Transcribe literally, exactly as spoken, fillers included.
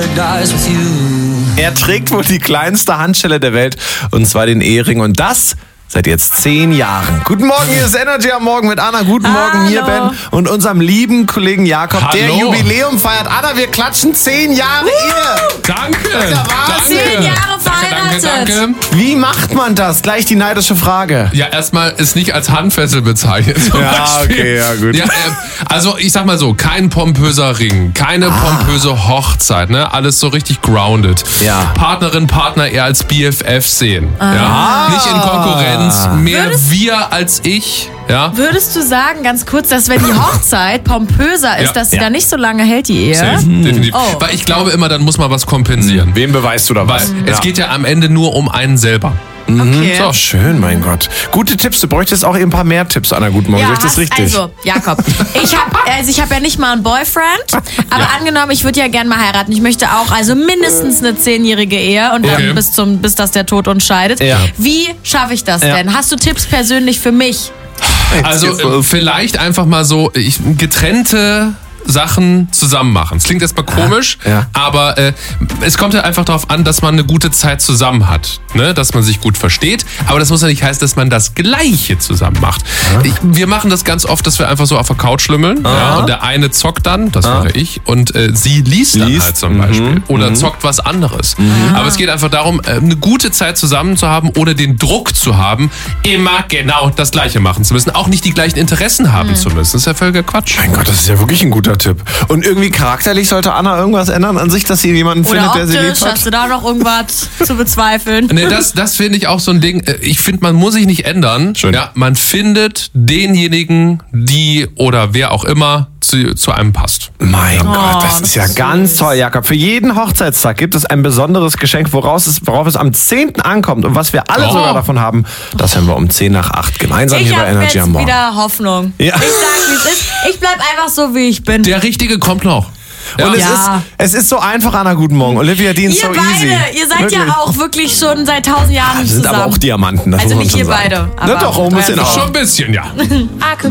paradise with you. Er trägt wohl die kleinste Handschelle der Welt, und zwar den Ehering, und das seit jetzt zehn Jahren. Guten Morgen, hier ist Energy am Morgen mit Anna. Guten Morgen, hier Ben und unserem lieben Kollegen Jakob, Hallo. der Jubiläum feiert. Anna, wir klatschen zehn Jahre Ehe. Danke. Danke. Zehn Jahre verheiratet. Danke, danke, danke. Wie macht man das? Gleich die neidische Frage. Ja, erstmal ist nicht als Handfessel bezeichnet. Zum Ja, Beispiel. okay, ja, gut. Ja, äh, also ich sag mal so, kein pompöser Ring, keine Ah. pompöse Hochzeit, ne? Alles so richtig grounded. Ja. Partnerin, Partner eher als B F F sehen. Ja? Nicht in Konkurrenz, mehr Würdest- wir als ich. Ja? Würdest du sagen, ganz kurz, dass wenn die Hochzeit pompöser ist, Ja. dass sie Ja. dann nicht so lange hält, die Ehe? Safe, definitiv. Oh. Weil ich glaube immer, dann muss man was kompensieren. Wem beweist du da Weil was? es geht ja am Ende nur um einen selber. Okay. So, schön, mein Gott. Gute Tipps. Du bräuchtest auch eben ein paar mehr Tipps, Anna. Guten Morgen. Ja, Sehe ich das hast- richtig? Also, Jakob, ich habe also ich hab ja nicht mal einen Boyfriend, aber Ja. angenommen, ich würde ja gern mal heiraten. Ich möchte auch also mindestens eine zehnjährige Ehe und dann Okay. bis zum bis dass der Tod uns scheidet. Ja. Wie schaffe ich das Ja. denn? Hast du Tipps persönlich für mich? Also geht's äh, los. vielleicht einfach mal so ich, getrennte Sachen zusammen machen. Es klingt erstmal komisch, Ja. aber äh, es kommt ja einfach darauf an, dass man eine gute Zeit zusammen hat, ne? Dass man sich gut versteht. Aber das muss ja nicht heißen, dass man das Gleiche zusammen macht. Ich, wir machen das ganz oft, dass wir einfach so auf der Couch schlümmeln, ja, und der eine zockt dann, das wäre ich, und äh, sie liest dann Liest. halt zum Beispiel oder zockt was anderes. Aber es geht einfach darum, äh, eine gute Zeit zusammen zu haben, ohne den Druck zu haben, immer genau das Gleiche machen zu müssen, auch nicht die gleichen Interessen haben zu müssen. Das ist ja völliger Quatsch. Mein Gott, das ist ja wirklich ein guter Tipp. Und irgendwie charakterlich sollte Anna irgendwas ändern an sich, dass sie jemanden Oder findet, der sie lieb optisch, hat? hast du da noch irgendwas zu bezweifeln? Nee, das, das finde ich auch so ein Ding. Ich finde, man muss sich nicht ändern. Schön. Ja, man findet denjenigen, die oder wer auch immer zu, zu einem passt. Mein Gott, das das ist ja ist ganz süß. toll, Jakob. Für jeden Hochzeitstag gibt es ein besonderes Geschenk, woraus es, worauf es am zehnten ankommt. Und was wir alle Oh. sogar davon haben, das hören wir um zehn nach acht gemeinsam Ich hier bei habe Energy jetzt am Morgen. wieder Hoffnung. Ja. Ich sag, wie es ist. Ich bleib einfach so, wie ich bin. Der Richtige kommt noch. Ja. Und es, Ja. ist, es ist so einfach, Anna, guten Morgen. Olivia Dean, Ihr so beide, easy. ihr seid Wirklich. ja auch wirklich schon seit tausend Jahren Wir sind zusammen. aber auch Diamanten, das Also muss man nicht schon ihr sagen. beide, Na aber doch, auch ein bisschen euer auch. Schon ein bisschen, ja.